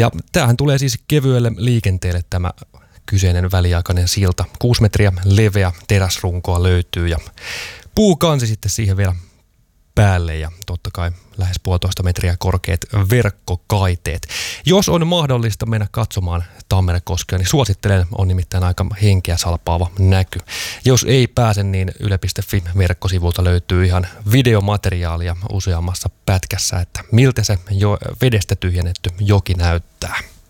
Ja tämähän tulee siis kevyelle liikenteelle tämä kyseinen väliaikainen silta. 6 metriä leveä teräsrunkoa löytyy ja puukansi sitten siihen vielä päälle ja totta kai lähes 1,5 metriä korkeat verkkokaiteet. Jos on mahdollista mennä katsomaan Tammerekoskea, niin suosittelen, on nimittäin aika henkeä salpaava näky. Jos ei pääse, niin yle.fi-verkkosivulta löytyy ihan videomateriaalia useammassa pätkässä, että miltä se vedestä tyhjennetty joki näyttää.